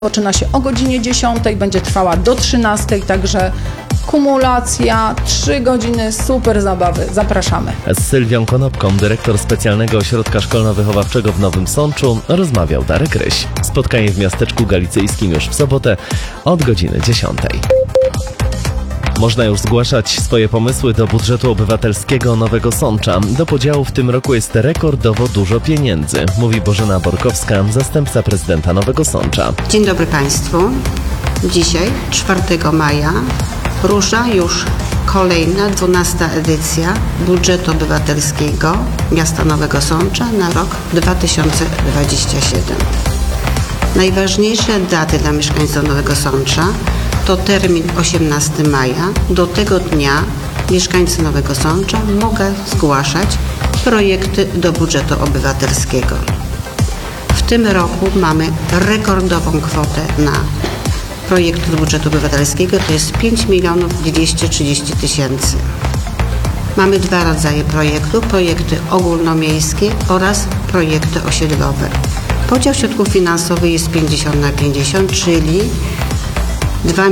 Zaczyna się o godzinie 10, będzie trwała do 13, także kumulacja, 3 godziny super zabawy. Zapraszamy. Z Sylwią Konopką, dyrektor Specjalnego Ośrodka Szkolno-Wychowawczego w Nowym Sączu, rozmawiał Darek Ryś. Spotkanie w miasteczku galicyjskim już w sobotę od godziny 10. Można już zgłaszać swoje pomysły do budżetu obywatelskiego Nowego Sącza. Do podziału w tym roku jest rekordowo dużo pieniędzy, mówi Bożena Borkowska, zastępca prezydenta Nowego Sącza. Dzień dobry Państwu. Dzisiaj, 4 maja, rusza już kolejna 12. edycja budżetu obywatelskiego miasta Nowego Sącza na rok 2027. Najważniejsze daty dla mieszkańców Nowego Sącza to termin 18 maja. Do tego dnia mieszkańcy Nowego Sącza mogą zgłaszać projekty do budżetu obywatelskiego. W tym roku mamy rekordową kwotę na projekty do budżetu obywatelskiego, to jest 5 230 000. Mamy 2 rodzaje projektów, projekty ogólnomiejskie oraz projekty osiedlowe. Podział środków finansowych jest 50/50, czyli 2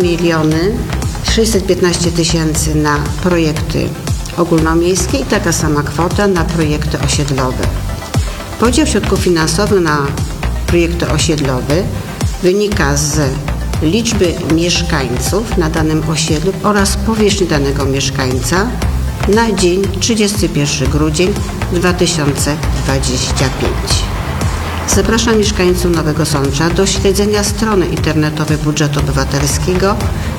615 000 na projekty ogólnomiejskie i taka sama kwota na projekty osiedlowe. Podział środków finansowych na projekty osiedlowe wynika z liczby mieszkańców na danym osiedlu oraz powierzchni danego mieszkańca na dzień 31 grudzień 2025. Zapraszam mieszkańców Nowego Sącza do śledzenia strony internetowej budżetu obywatelskiego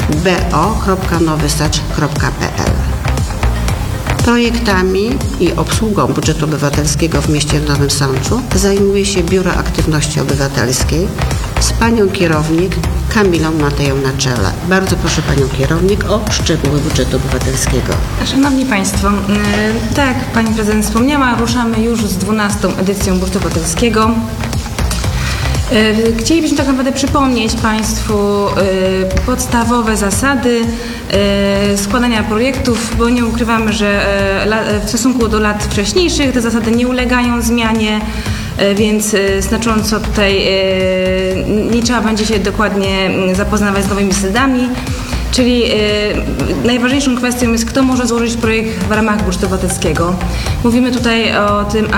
bo.nowysacz.pl. Projektami i obsługą budżetu obywatelskiego w mieście Nowym Sączu zajmuje się Biuro Aktywności Obywatelskiej z panią kierownik Kamilą Mateją na czele. Bardzo proszę panią kierownik o szczegóły budżetu obywatelskiego. Szanowni Państwo, tak jak Pani Prezydent wspomniała, ruszamy już z 12. edycją budżetu obywatelskiego. Chcielibyśmy tak naprawdę przypomnieć Państwu podstawowe zasady składania projektów, bo nie ukrywamy, że w stosunku do lat wcześniejszych te zasady nie ulegają zmianie, więc znacząco tutaj nie trzeba będzie się dokładnie zapoznawać z nowymi zasadami. Czyli najważniejszą kwestią jest, kto może złożyć projekt w ramach budżetu obywatelskiego. Mówimy tutaj o tym,